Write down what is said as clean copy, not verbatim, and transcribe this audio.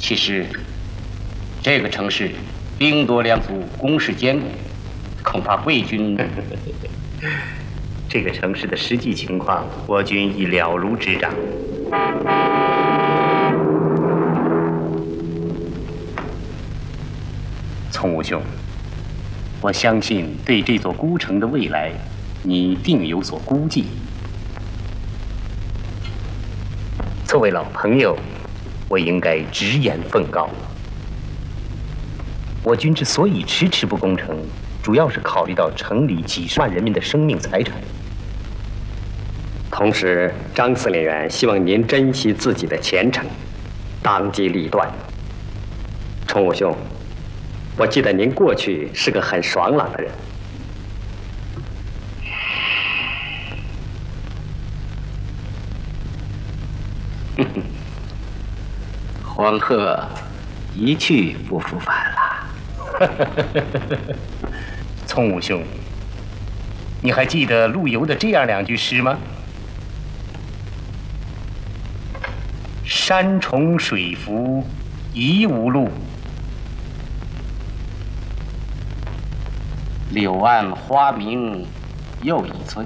其实，这个城市兵多粮足，工事艰苦，恐怕贵军这个城市的实际情况，我军已了如指掌。从武兄，我相信对这座孤城的未来，你定有所估计。作为老朋友，我应该直言奉告。我军之所以迟迟不攻城，主要是考虑到城里几十万人民的生命财产。 同时，张司令员希望您珍惜自己的前程，当机立断。崇武兄，我记得您过去是个很爽朗的人。 黄鹤一去不复返了。 聪武兄，你还记得陆游的这样两句诗吗？山重水复疑无路， 柳暗花明又一村。